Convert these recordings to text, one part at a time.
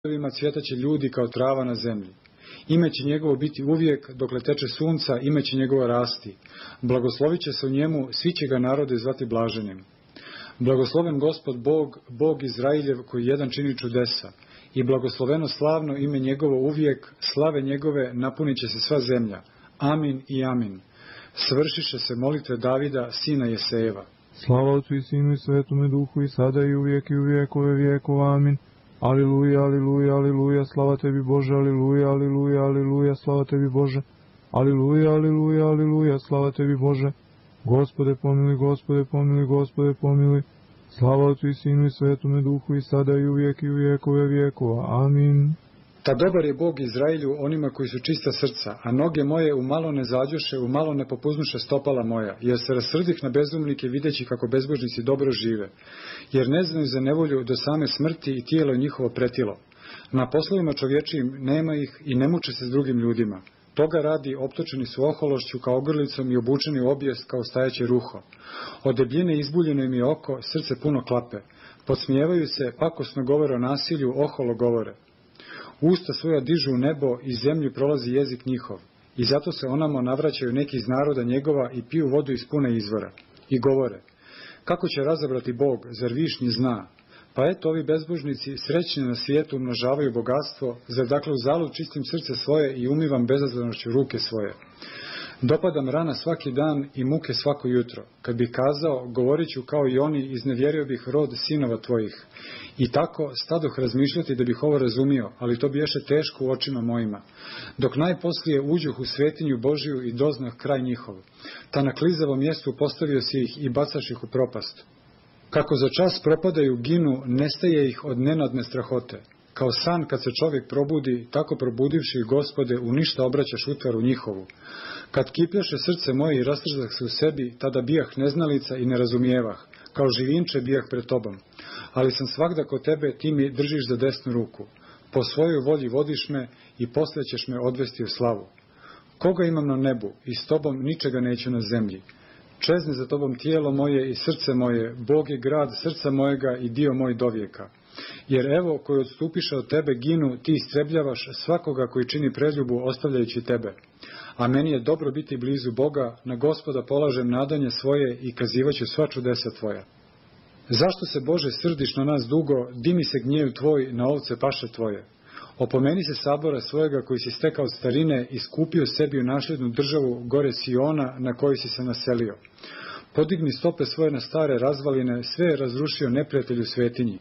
cvjetaće ljudi kao trava na zemlji. Ime će njegovo biti uvijek, dokle teče sunca, ime će njegovo rasti. Blagoslovit će se u njemu, svi će ga narode zvati blaženim. Blagosloven Gospod Bog, Bog Izrailjev, koji jedan čini čudesa. I blagosloveno slavno ime njegovo uvijek, slave njegove napunit će se sva zemlja. Amin i amin. Svršiše se molitve Davida, sina Jesejeva. Slava Otcu i Sinu i Svetome Duhu, i sada i uvijek i u vijekove vijekova. Amin. Aliluja, aliluja, aliluja, slava tebi Bože, aliluja, aliluja, aliluja, slava tebi Bože. Aliluja, aliluja, aliluja, slava tebi Bože. Gospode pomiluj, Gospode pomiluj, Gospode pomiluj. Slava Otcu i Sinu i Svetome Duhu, i sada i uvijek i u vijekove vijekova. Amin. Ta dobar je Bog Izrailju onima koji su čista srca, a noge moje u malo ne zađoše, u malo ne popuznuše stopala moja, jer se rasrdih na bezumnike videći kako bezbožnici dobro žive, jer ne znaju za nevolju do same smrti i tijelo njihovo pretilo. Na poslovima čovječijim nema ih i ne muče se s drugim ljudima. Toga radi optočeni su ohološću kao ogrlicom i obučeni u obijest kao stajeće ruho. Od debljine izbuljeno im je oko, srce puno klape. Podsmijevaju se, pakosno govore o nasilju, oholo govore. Usta svoja dižu u nebo i zemlju prolazi jezik njihov. I zato se onamo navraćaju neki iz naroda njegova i piju vodu iz pune izvora. I govore, kako će razabrati Bog, zar višnji zna? Pa eto, ovi bezbožnici srećni na svijetu umnožavaju bogatstvo, zar dakle u zalud čistim srce svoje i umivam bezazlenošću ruke svoje. Dopadam rana svaki dan i muke svako jutro. Kad bih kazao, govorit ću kao i oni, iznevjerio bih rod sinova tvojih. I tako stadoh razmišljati da bih ovo razumio, ali to biješe teško u očima mojima. Dok najposlije uđuh u svetinju Božiju i doznah kraj njihov. Ta na klizavom mjestu postavio si ih i bacaš ih u propast. Kako za čas propadaju, ginu, nestaje ih od nenadne strahote. Kao san kad se čovjek probudi, tako probudivši Gospode, u ništa obraćaš utvaru njihovu. Kad kipljaše srce moje i rastrzah se u sebi, tada bijah neznalica i ne razumijevah, kao živinče bijah pred tobom. Ali sam svagda kod tebe, ti mi držiš za desnu ruku. Po svojoj volji vodiš me i poslije ćeš me odvesti u slavu. Koga imam na nebu i s tobom ničega neću na zemlji. Čezne za tobom tijelo moje i srce moje, Bog je grad srca mojega i dio moj dovijeka. Jer evo, koji odstupiše od tebe ginu, ti istrebljavaš svakoga koji čini preljubu ostavljajući tebe. A meni je dobro biti blizu Boga, na Gospoda polažem nadanje svoje i kazivaću sva čudesa tvoja. Zašto se, Bože, srdiš na nas dugo, dimi se gnjev tvoj na ovce paše tvoje? Opomeni se sabora svojega koji si stekao od starine i skupio sebi u nasljednu državu gore Siona na kojoj si se naselio. Podigni stope svoje na stare razvaline, sve je razrušio neprijatelju svetinji.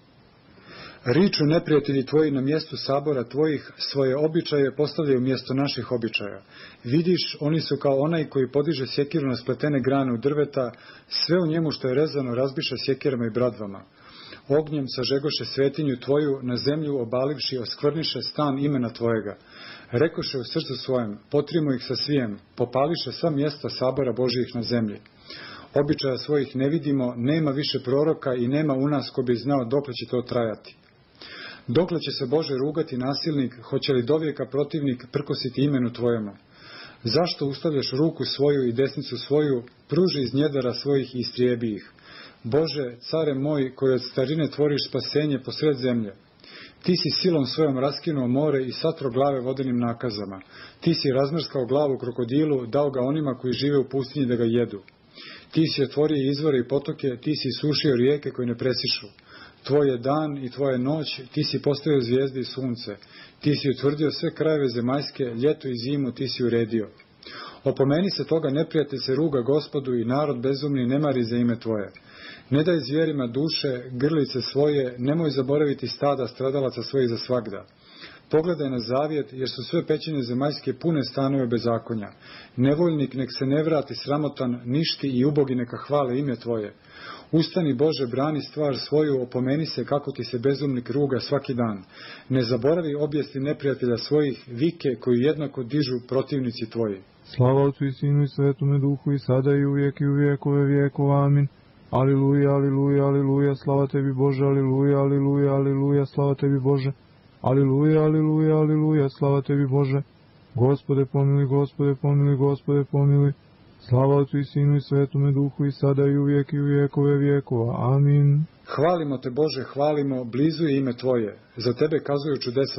Riču neprijatelji tvoji na mjestu sabora tvojih, svoje običaje postavljaju mjesto naših običaja. Vidiš, oni su kao onaj koji podiže sjekiru na spletene grane u drveta, sve u njemu što je rezano razbiša sjekirama i bradvama. Ognjem sažegoše svetinju tvoju, na zemlju obalivši oskvrniše stan imena tvojega. Rekoše u srcu svojem, potrimo ih sa svijem, popališe sva mjesta sabora Božijih na zemlji. Običaja svojih ne vidimo, nema više proroka i nema u nas ko bi znao dokle će to trajati. Dokle će se, Bože, rugati nasilnik, hoće li dovijeka protivnik prkositi imenu tvojemu? Zašto ustavljaš ruku svoju i desnicu svoju, pruži iz njedara svojih i istrijebi ih? Bože, care moj, koji od starine tvoriš spasenje posred zemlje. Ti si silom svojom raskinuo more i satro glave vodenim nakazama. Ti si razmrskao glavu krokodilu, dao ga onima koji žive u pustinji da ga jedu. Ti si otvorio izvore i potoke, ti si sušio rijeke koje ne presišu. Tvoj je dan i tvoja noć, ti si postavio zvijezde i sunce. Ti si utvrdio sve krajeve zemaljske, ljeto i zimu ti si uredio. Opomeni se toga, neprijatelj se ruga Gospodu i narod bezumni ne mari za ime tvoje. Ne daj zvijerima duše, grlice svoje, nemoj zaboraviti stada stradalaca svojih za svagda. Pogledaj na zavjet, jer su sve pećine zemaljske pune stanove bezakonja. Nevoljnik nek se ne vrati sramotan, ništi i ubogi neka hvale ime tvoje. Ustani, Bože, brani stvar svoju, opomeni se kako ti se bezumnik ruga svaki dan. Ne zaboravi objesti neprijatelja svojih, vike koji jednako dižu protivnici tvoji. Slava Otcu i Sinu i Svetome Duhu, i sada i uvijek i u vijekove vijekova. Amin. Aliluja, aliluja, aliluja, slava tebi Bože, aliluja, aliluja, aliluja, slava tebi Bože. Aliluja, aliluja, aliluja, slava tebi Bože. Gospode pomiluj, Gospode pomiluj, Gospode pomiluj. Slava Otcu i Sinu i Svetome Duhu i sada i u vjekove vjekova. Amin. Hvalimo te, Bože, hvalimo, blizu je ime Tvoje. Za tebe kazuju čudesa